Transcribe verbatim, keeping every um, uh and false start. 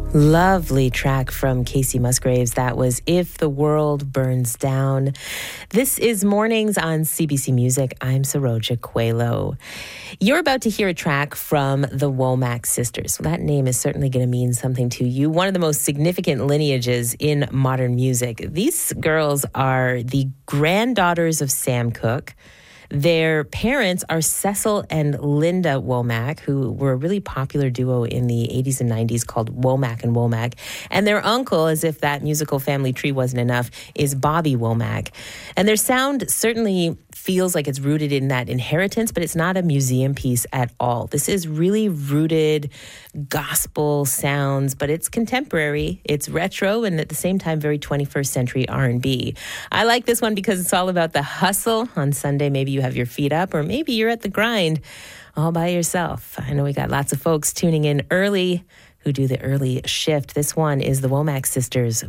Lovely track from Casey Musgraves. That was If the World Burns Down. This is Mornings on C B C Music. I'm Saroja Coelho. You're about to hear a track from the Womack sisters. That name is certainly going to mean something to you. One of the most significant lineages in modern music. These girls are the granddaughters of Sam Cooke. Their parents are Cecil and Linda Womack, who were a really popular duo in the eighties and nineties called Womack and Womack. And their uncle, as if that musical family tree wasn't enough, is Bobby Womack. And their sound certainly feels like it's rooted in that inheritance, but it's not a museum piece at all. This is really rooted gospel sounds, but it's contemporary, it's retro, and at the same time, very twenty-first century R and B. I like this one because it's all about the hustle. On Sunday, maybe you have your feet up, or maybe you're at the grind all by yourself. I know we got lots of folks tuning in early who do the early shift. This one is the Womack sisters